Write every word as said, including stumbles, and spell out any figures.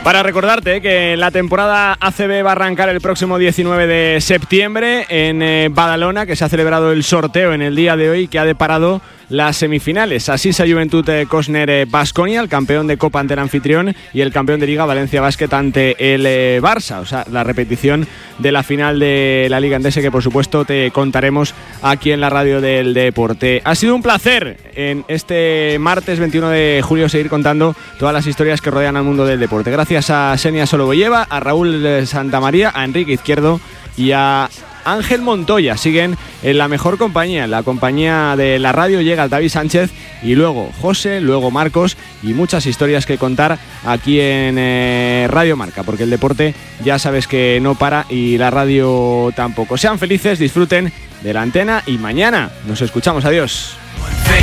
Para recordarte que la temporada A C B va a arrancar el próximo diecinueve de septiembre en eh, Badalona, que se ha celebrado el sorteo en el día de hoy que ha deparado las semifinales. Asisa Juventud eh, Cosner Baskonia, el campeón de Copa ante el anfitrión, y el campeón de Liga Valencia Basket ante el eh, Barça. O sea, la repetición de la final de la Liga Endesa, que por supuesto te contaremos aquí en la radio del deporte. Ha sido un placer en este martes veintiuno de julio seguir contando todas las historias que rodean al mundo del deporte. Gracias a Xenia Soloboyeva, a Raúl Santamaría, a Enrique Izquierdo y a Ángel Montoya. Siguen en la mejor compañía, en la compañía de la radio. Llega David Sánchez y luego José, luego Marcos, y muchas historias que contar aquí en eh, Radio Marca, porque el deporte ya sabes que no para y la radio tampoco. Sean felices, disfruten de la antena y mañana nos escuchamos. Adiós.